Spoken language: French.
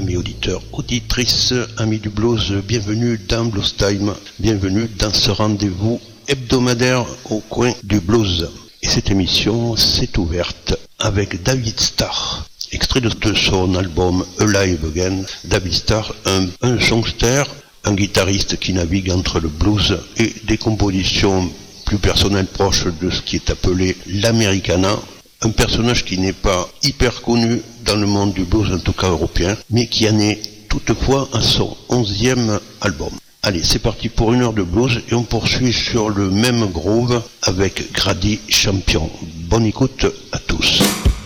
Amis auditeurs, auditrices, amis du blues, bienvenue dans Blues Time, bienvenue dans ce rendez-vous hebdomadaire au coin du blues. Et cette émission s'est ouverte avec David Starr, extrait de son album Alive Again. David Starr, un songster, un guitariste qui navigue entre le blues et des compositions plus personnelles proches de ce qui est appelé l'Americana. Un personnage qui n'est pas hyper connu dans le monde du blues, en tout cas européen, mais qui en est toutefois à son 11e album. Allez, c'est parti pour une heure de blues et on poursuit sur le même groove avec Grady Champion. Bonne écoute à tous.